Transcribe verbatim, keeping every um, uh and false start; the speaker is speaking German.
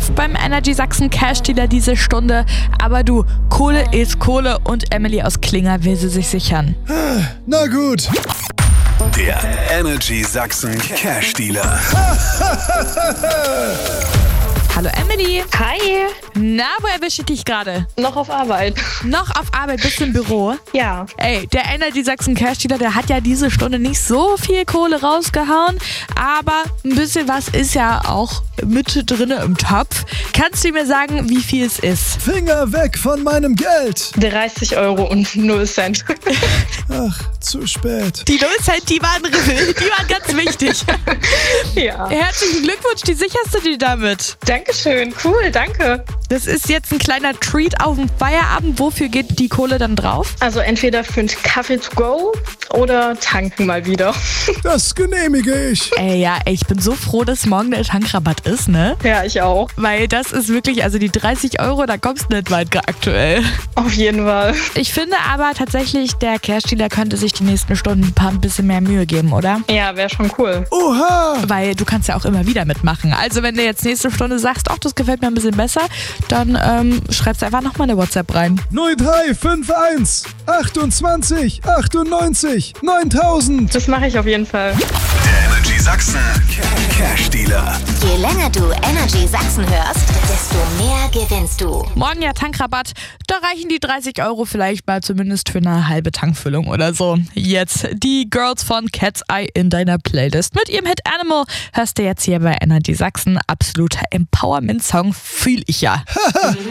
Topf beim Energy Sachsen Cash Dealer diese Stunde. Aber du, Kohle ist Kohle und Emily aus Klinger will sie sich sichern. Na gut. Der Energy Sachsen Cash Dealer. Hallo Emily. Hi, Na, wo erwische ich dich gerade? noch auf Arbeit. Noch auf Arbeit, bist du im Büro? Ja, Ey, der Energy Sachsen Cash Dealer, der hat ja diese Stunde nicht so viel Kohle rausgehauen, aber ein bisschen was ist ja auch mit drin im Topf. Kannst du mir sagen, wie viel es ist? Finger weg von meinem Geld. dreißig Euro und null Cent. Ach, zu spät. Die null Cent, die waren, die waren ganz wichtig. Ja, Herzlichen Glückwunsch, die sicherst du dir damit. Dankeschön, cool, danke. Das ist jetzt ein kleiner Treat auf dem Feierabend. Wofür geht die Kohle dann drauf? Also entweder für einen Kaffee to go oder tanken mal wieder. Das genehmige ich. Ey, ja, ey, ich bin so froh, dass morgen der Tankrabatt ist, ne? Ja, ich auch. Weil das ist wirklich, also die dreißig Euro, da kommst du nicht weit aktuell. Auf jeden Fall. Ich finde aber tatsächlich, der Cash-Dealer könnte sich die nächsten Stunden ein paar ein bisschen mehr Mühe geben, oder? Ja, wäre schon cool. Oha. Weil du kannst ja auch immer wieder mitmachen. Also wenn du jetzt nächste Stunde sagst, ach, das gefällt mir ein bisschen besser, dann ähm, schreibst einfach nochmal eine WhatsApp rein. null drei fünf eins achtundzwanzig achtundneunzig neuntausend. Das mache ich auf jeden Fall. Der Energy Sachsen Cash Dealer. Je länger du Energy Sachsen hörst, desto mehr gewinnst du. Morgen ja Tankrabatt, da reichen die dreißig Euro vielleicht mal zumindest für eine halbe Tankfüllung oder so. Jetzt die Girls von Cat's Eye in deiner Playlist. Mit ihrem Hit Animal hörst du jetzt hier bei Energy Sachsen. Absoluter Empowerment-Song, fühl ich ja.